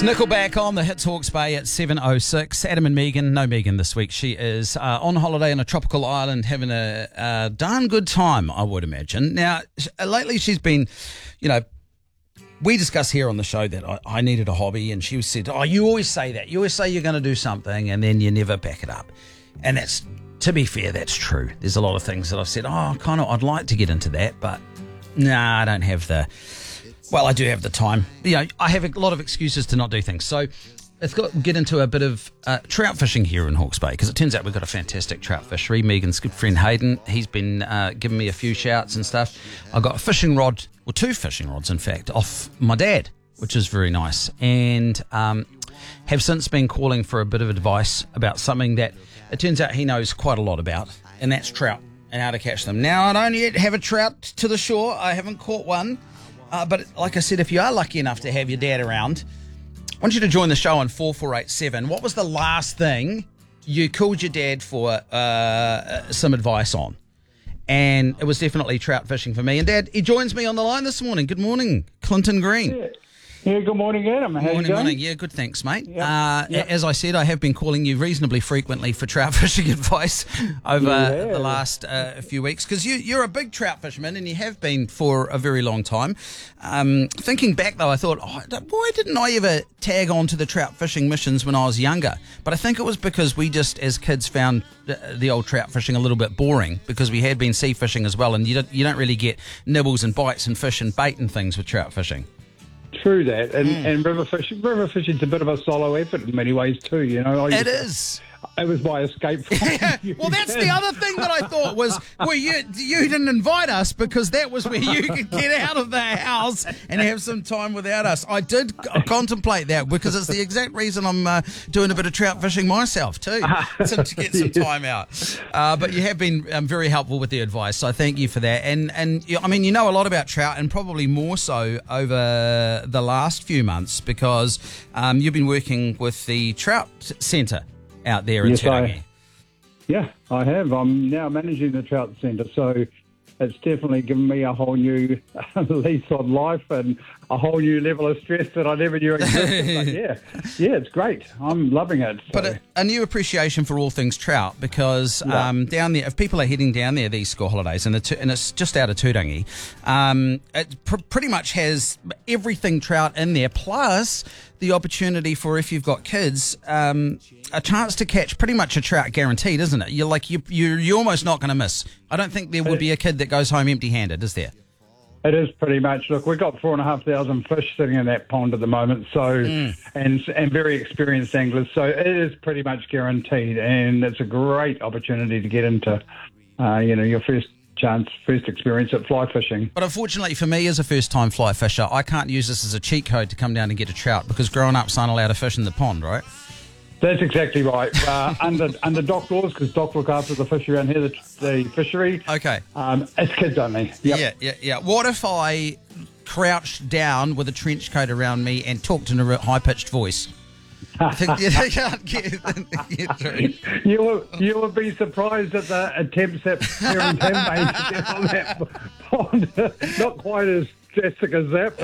Nickelback on the Hits Hawke's Bay at 7:06. Adam and Megan, no Megan this week. She is on holiday on a tropical island having a darn good time, I would imagine. Now, lately she's been, we discussed here on the show that I needed a hobby, and she said, you always say that. You always say you're going to do something and then you never back it up. And that's, to be fair, that's true. There's a lot of things that I've said, I'd like to get into that, but I don't have Well, I do have the time. I have a lot of excuses to not do things. So let's get into a bit of trout fishing here in Hawke's Bay, because it turns out we've got a fantastic trout fishery. Megan's good friend Hayden, he's been giving me a few shouts and stuff. I got a fishing rod, well, 2 fishing rods, in fact, off my dad, which is very nice. And have since been calling for a bit of advice about something that it turns out he knows quite a lot about, and that's trout and how to catch them. Now, I don't yet have a trout to the shore. I haven't caught one. But like I said, if you are lucky enough to have your dad around, I want you to join the show on 4487. What was the last thing you called your dad for some advice on? And it was definitely trout fishing for me. And Dad, he joins me on the line this morning. Good morning, Clinton Green. Yeah, good morning, Adam. How you going? Morning. Yeah, good, thanks, mate. Yep. As I said, I have been calling you reasonably frequently for trout fishing advice over the last few weeks, because you're a big trout fisherman, and you have been for a very long time. Thinking back, though, I thought, why didn't I ever tag on to the trout fishing missions when I was younger? But I think it was because we just, as kids, found the old trout fishing a little bit boring, because we had been sea fishing as well, and you don't really get nibbles and bites and fish and bait and things with trout fishing. True that, and river fishing's a bit of a solo effort in many ways too. It is. It was my escape from. Well, that's the other thing that I thought was, well, you didn't invite us because that was where you could get out of the house and have some time without us. I did contemplate that, because it's the exact reason I'm doing a bit of trout fishing myself too, to get some time out. But you have been very helpful with the advice, so thank you for that. And I mean, you know a lot about trout, and probably more so over the last few months, because you've been working with the Trout Centre out there in Tauranga. Yeah, I have. I'm now managing the Trout Centre, so it's definitely given me a whole new lease on life and a whole new level of stress that I never knew existed. But yeah, it's great. I'm loving it. So. But a new appreciation for all things trout, because down there, if people are heading down there these school holidays, and it's just out of Turangi, it pretty much has everything trout in there, plus the opportunity for, if you've got kids, a chance to catch pretty much a trout guaranteed, isn't it? You're almost not going to miss. I don't think there would be a kid that goes home empty-handed, is there? It is pretty much. Look, we've got 4,500 fish sitting in that pond at the moment, so and very experienced anglers, so it is pretty much guaranteed, and it's a great opportunity to get into, your first experience at fly fishing. But unfortunately for me, as a first-time fly fisher, I can't use this as a cheat code to come down and get a trout, because grown-ups aren't allowed to fish in the pond, right? That's exactly right. Under dock laws, because dock look after the fish around here, the fishery. Okay. It's kids only. Yep. Yeah. What if I crouched down with a trench coat around me and talked in a high-pitched voice? I think you can't get through. You will be surprised at the attempts that parents have made to get on that pond. Not quite as Jessica Zapp.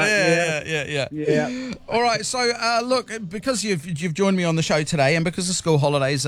Yeah. All right. So, look, because you've joined me on the show today, and because of school holidays,